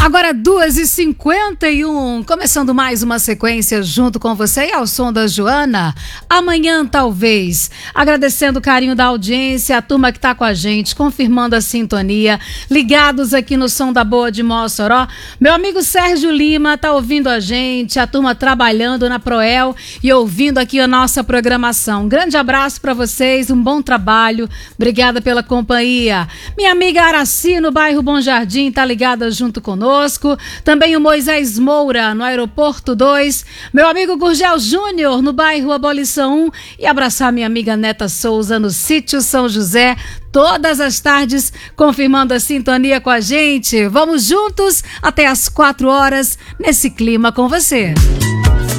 Agora 2h51, começando mais uma sequência junto com você e ao som da Joana. Amanhã talvez, agradecendo o carinho da audiência, a turma que tá com a gente, confirmando a sintonia, ligados aqui no Som da Boa de Mossoró. Meu amigo Sérgio Lima tá ouvindo a gente, a turma trabalhando na Proel e ouvindo aqui a nossa programação. Um grande abraço para vocês, um bom trabalho, obrigada pela companhia. Minha amiga Araci, no bairro Bom Jardim, tá ligada junto conosco. Também o Moisés Moura, no Aeroporto 2. Meu amigo Gurgel Júnior, no bairro Abolição 1. E abraçar minha amiga Neta Souza, no Sítio São José. Todas as tardes, confirmando a sintonia com a gente. Vamos juntos até as 4 horas, nesse clima com você.